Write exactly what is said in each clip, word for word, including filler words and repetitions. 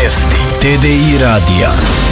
Vesti T D I radija.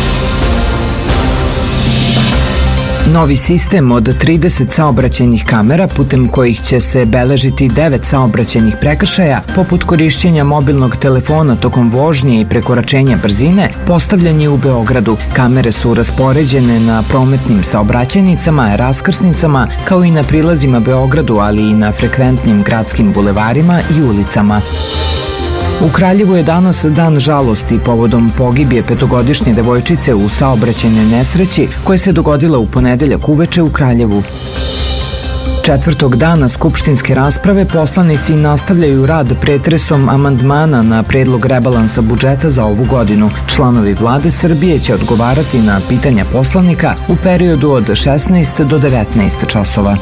Novi sistem od trideset saobraćajnih kamera putem kojih će se beležiti devet saobraćajnih prekršaja poput korišćenja mobilnog telefona tokom vožnje i prekoračenja brzine postavljen je u Beogradu. Kamere su raspoređene na prometnim saobraćajnicama, raskrsnicama kao i na prilazima Beogradu, ali i na frekventnim gradskim bulevarima i ulicama. U Kraljevu je danas dan žalosti povodom pogibije petogodišnje devojčice u saobraćajnoj nesreći koja se dogodila u ponedeljak uveče u Kraljevu. Četvrtog dana skupštinske rasprave poslanici nastavljaju rad pretresom amandmana na predlog rebalansa budžeta za ovu godinu. Članovi Vlade Srbije će odgovarati na pitanja poslanika u periodu od šesnaest do devetnaest časova.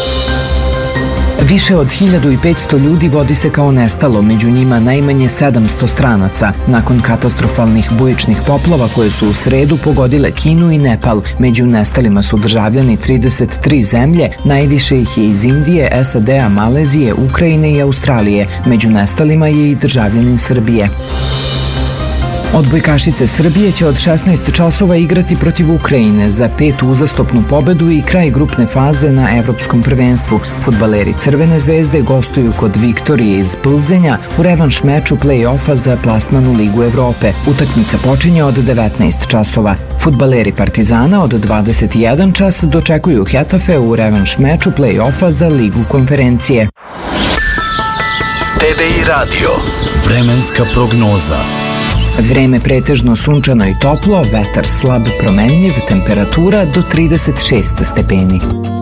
Više od hiljadu i petsto ljudi vodi se kao nestalo, među njima najmanje sedamsto stranaca. Nakon katastrofalnih bujičnih poplava koje su u sredu pogodile Kinu i Nepal, među nestalima su državljani trideset tri zemlje, najviše ih je iz Indije, S A D-a, Malezije, Ukrajine i Australije. Među nestalima je i državljanin Srbije. Odbojkašice Srbije će od šesnaest časova igrati protiv Ukrajine za petu uzastopnu pobedu i kraj grupne faze na Evropskom prvenstvu. Fudbaleri Crvene zvezde gostuju kod Viktorije iz Plzenja u revanš meču play-offa za plasman u Ligu Evrope. Utakmica počinje od devetnaest časova. Fudbaleri Partizana od dvadeset jedan čas dočekuju Hetafe u revanš meču play-offa za Ligu konferencije. T D I radio. Vremenska prognoza. Vreme pretežno sunčano i toplo, vetar slab promenljiv, temperatura do trideset šest stepeni.